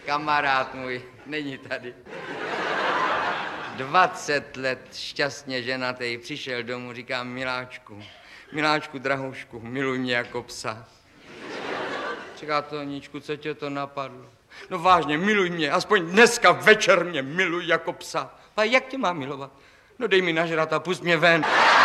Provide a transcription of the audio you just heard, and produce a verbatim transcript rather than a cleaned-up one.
kamarád můj, není tady. Dvacet let šťastně ženatý, přišel domů, říká Miláčku, Miláčku, drahoušku, miluj mě jako psa. Říká Toníčku, co tě to napadlo? No vážně, miluj mě, aspoň dneska večer mě miluj jako psa. A jak tě mám milovat? No dej mi nažrat a pust mě ven.